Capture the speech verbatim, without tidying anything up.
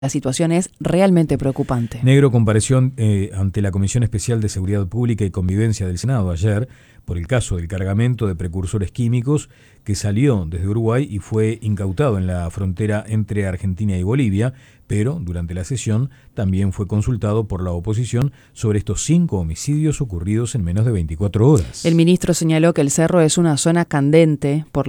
La situación es realmente preocupante. Negro compareció eh, ante la Comisión Especial de Seguridad Pública y Convivencia del Senado ayer por el caso del cargamento de precursores químicos que salió desde Uruguay y fue incautado en la frontera entre Argentina y Bolivia, pero durante la sesión también fue consultado por la oposición sobre estos cinco homicidios ocurridos en menos de veinticuatro horas. El ministro señaló que el cerro es una zona candente por